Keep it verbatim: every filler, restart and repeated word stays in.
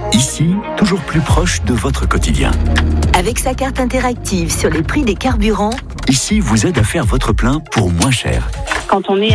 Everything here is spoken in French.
Ici, toujours plus proche de votre quotidien. Avec sa carte interactive sur les prix des carburants, Ici vous aide à faire votre plein pour moins cher. Quand on est